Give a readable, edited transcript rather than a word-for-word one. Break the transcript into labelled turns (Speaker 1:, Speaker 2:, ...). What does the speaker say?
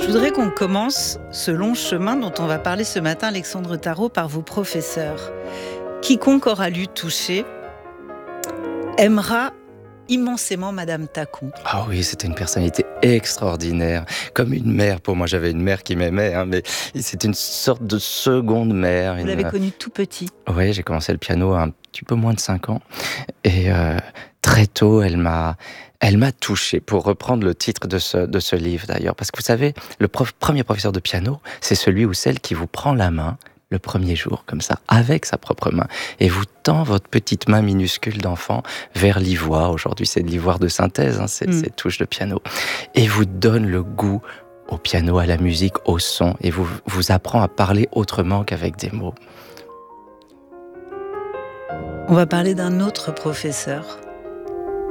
Speaker 1: Je voudrais qu'on commence ce long chemin dont on va parler ce matin, Alexandre Tarot, par vos professeurs. Quiconque aura lu Touché aimera immensément Madame Tacon.
Speaker 2: Ah oui, c'était une personnalité extraordinaire, comme une mère. Pour moi, j'avais une mère qui m'aimait, mais c'est une sorte de seconde mère.
Speaker 1: Vous l'avez connue tout petit.
Speaker 2: Oui, j'ai commencé le piano à un petit peu moins de 5 ans. Et très tôt, elle m'a touché, pour reprendre le titre de ce livre d'ailleurs. Parce que vous savez, le premier professeur de piano, c'est celui ou celle qui vous prend la main le premier jour, comme ça, avec sa propre main, et vous tend votre petite main minuscule d'enfant vers l'ivoire. Aujourd'hui, c'est de l'ivoire de synthèse, ces touches de piano, et vous donne le goût au piano, à la musique, au son, et vous apprend à parler autrement qu'avec des mots.
Speaker 1: On va parler d'un autre professeur